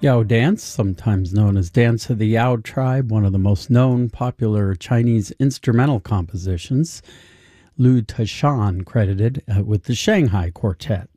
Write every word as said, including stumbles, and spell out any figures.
Yao dance, sometimes known as Dance of the Yao tribe, one of the most known popular Chinese instrumental compositions. Liu Tashan credited uh, with the Shanghai Quartet.